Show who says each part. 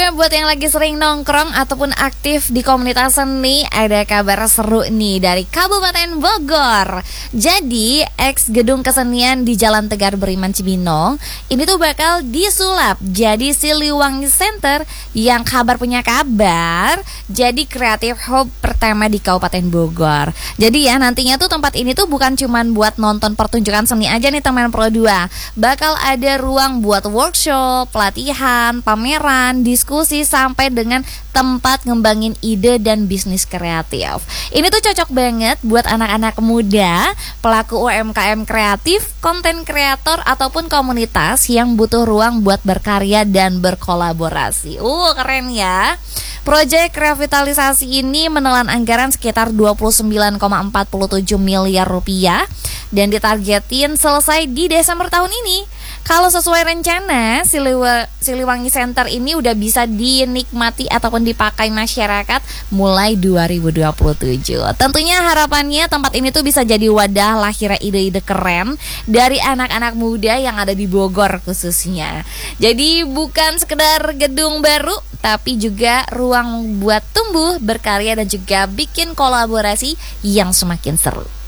Speaker 1: juga buat yang lagi sering nongkrong ataupun aktif di komunitas seni, ada kabar seru nih dari Kabupaten Bogor. Jadi, ex gedung kesenian di Jalan Tegar Beriman Cibinong ini tuh bakal disulap jadi Siliwangi Center yang punya kabar jadi Creative Hub pertama di Kabupaten Bogor. Jadi ya nantinya tuh tempat ini tuh bukan cuman buat nonton pertunjukan seni aja nih teman Pro 2. Bakal ada ruang buat workshop, pelatihan, pameran, diskusi sampai dengan tempat ngembangin ide dan bisnis kreatif. Ini tuh cocok banget buat anak-anak muda, pelaku UMKM kreatif, konten kreator ataupun komunitas yang butuh ruang buat berkarya dan berkolaborasi. Keren ya. Proyek revitalisasi ini menelan anggaran sekitar 29,47 miliar rupiah dan ditargetin selesai di Desember tahun ini. Kalau sesuai rencana, Siliwangi Center ini udah bisa dinikmati ataupun dipakai masyarakat mulai 2027. Tentunya harapannya tempat ini tuh bisa jadi wadah lahirnya ide-ide keren dari anak-anak muda yang ada di Bogor khususnya. Jadi bukan sekedar gedung baru, tapi juga ruang buat tumbuh, berkarya dan juga bikin kolaborasi yang semakin seru.